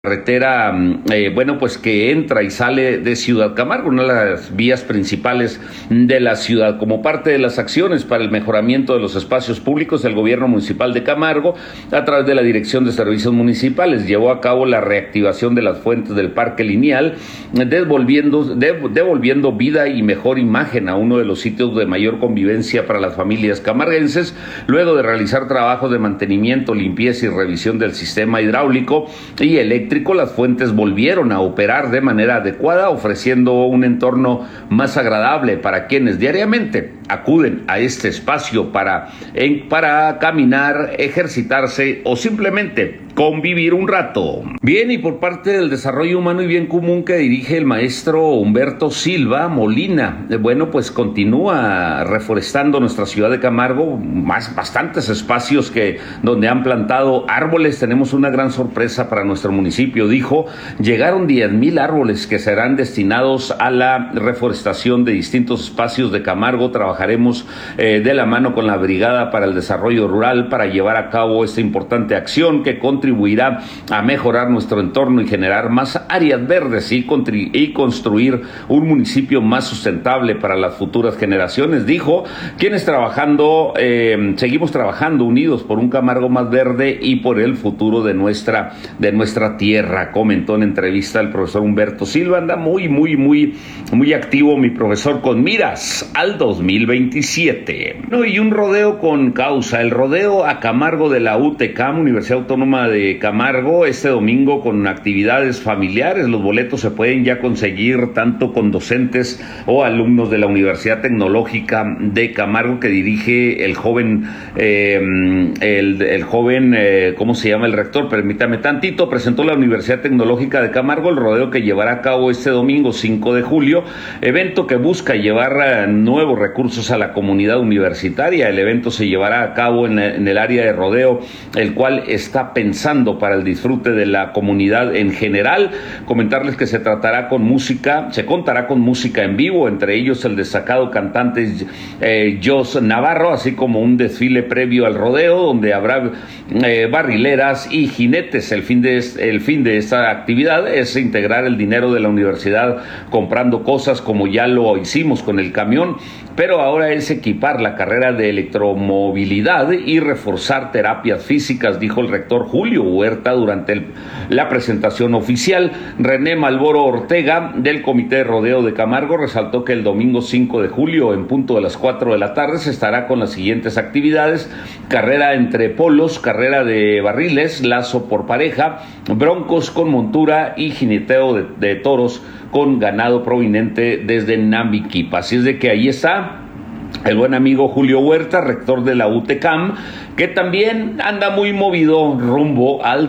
carretera, bueno, pues que entra y sale de Ciudad Camargo, una de las vías principales de la ciudad. Como parte de las acciones para el mejoramiento de los espacios públicos, el gobierno municipal de Camargo, a través de la Dirección de Servicios Municipales, llevó a cabo la reactivación de las fuentes del Parque Lineal, devolviendo vida y mejor imagen a uno de los sitios de mayor convivencia para las familias camarguenses, luego de realizar trabajos de mantenimiento, limpieza y revisión del sistema hidráulico y eléctrico. Las fuentes volvieron a operar de manera adecuada, ofreciendo un entorno más agradable para quienes diariamente acuden a este espacio para caminar, ejercitarse o simplemente convivir un rato. Bien, y por parte del Desarrollo Humano y Bien Común que dirige el maestro Humberto Silva Molina, bueno, pues continúa reforestando nuestra ciudad de Camargo, bastantes espacios donde han plantado árboles. Tenemos una gran sorpresa para nuestro municipio, dijo. Llegaron 10,000 árboles que serán destinados a la reforestación de distintos espacios de Camargo. Trabajaremos de la mano con la Brigada para el Desarrollo Rural para llevar a cabo esta importante acción que contribuirá a mejorar nuestro entorno y generar más áreas verdes y construir un municipio más sustentable para las futuras generaciones, dijo. Seguimos trabajando unidos por un Camargo más verde y por el futuro de nuestra tierra, comentó en entrevista el profesor Humberto Silva. Anda muy activo mi profesor, con miras al 2027. No, y un rodeo con causa, el rodeo a Camargo de la UTCAM, Universidad Autónoma de Camargo, este domingo con actividades familiares. Los boletos se pueden ya conseguir tanto con docentes o alumnos de la Universidad Tecnológica de Camargo que dirige el joven, ¿cómo se llama el rector? Permítame tantito. Presentó la Universidad Tecnológica de Camargo el rodeo que llevará a cabo este domingo 5 de julio, evento que busca llevar nuevos recursos a la comunidad universitaria. El evento se llevará a cabo en el área de rodeo, el cual está pensando para el disfrute de la comunidad en general. Comentarles que se contará con música en vivo, entre ellos el destacado cantante Jos Navarro, así como un desfile previo al rodeo donde habrá barrileras y jinetes. El fin de esta actividad es integrar el dinero de la universidad comprando cosas como ya lo hicimos con el camión, pero ahora es equipar la carrera de electromovilidad y reforzar terapias físicas, dijo el rector Julio Huerta durante la presentación oficial. René Malboro Ortega, del Comité de Rodeo de Camargo, resaltó que el domingo 5 de julio, en punto de las 4 de la tarde, se estará con las siguientes actividades: carrera entre polos, carrera de barriles, lazo por pareja, broncos con montura y jineteo de toros con ganado proveniente desde Nambiquipa. Así es de que ahí está el buen amigo Julio Huerta, rector de la UTCAM, que también anda muy movido rumbo al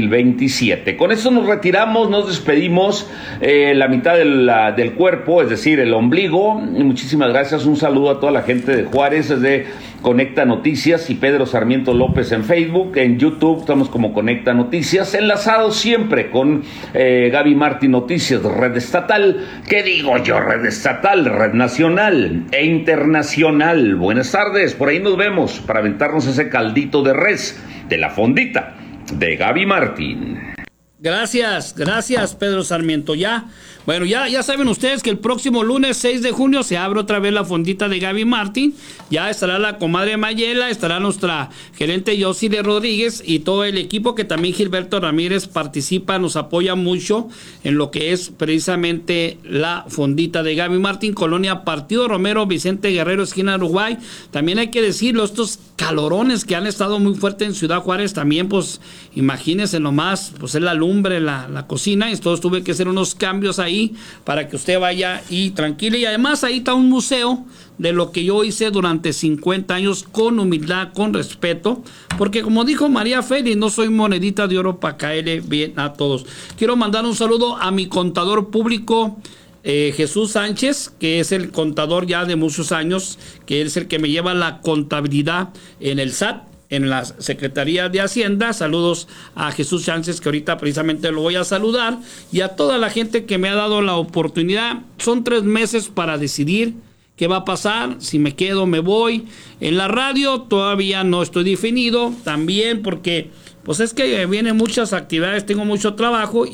2027. Con eso nos retiramos, nos despedimos, la mitad del cuerpo, es decir, el ombligo. Muchísimas gracias, un saludo a toda la gente de Juárez, desde Conecta Noticias y Pedro Sarmiento López en Facebook. En YouTube estamos como Conecta Noticias, enlazados siempre con Gaby Martín Noticias, red estatal, ¿qué digo yo? Red estatal, red nacional e internacional. Buenas tardes, por ahí nos vemos para aventarnos ese caldito de res de la fondita de Gaby Martín. Gracias Pedro Sarmiento. Ya saben ustedes que el próximo lunes 6 de junio se abre otra vez la fondita de Gaby Martín. Ya estará la comadre Mayela, estará nuestra gerente Yosile Rodríguez y todo el equipo, que también Gilberto Ramírez participa, nos apoya mucho en lo que es precisamente la fondita de Gaby Martín, Colonia Partido Romero, Vicente Guerrero, esquina Uruguay. También hay que decirlo, estos calorones que han estado muy fuertes en Ciudad Juárez, también pues imagínense nomás, pues es la lumbre, la cocina, y entonces tuve que hacer unos cambios ahí para que usted vaya y tranquilo. Y además ahí está un museo de lo que yo hice durante 50 años con humildad, con respeto, porque como dijo María Félix, no soy monedita de oro para caerle bien a todos. Quiero mandar un saludo a mi contador público, Jesús Sánchez, que es el contador ya de muchos años, que es el que me lleva la contabilidad en el SAT, en la Secretaría de Hacienda. Saludos a Jesús Sánchez, que ahorita precisamente lo voy a saludar, y a toda la gente que me ha dado la oportunidad. Son 3 meses para decidir qué va a pasar, si me quedo, me voy. En la radio todavía no estoy definido, también porque pues es que vienen muchas actividades, tengo mucho trabajo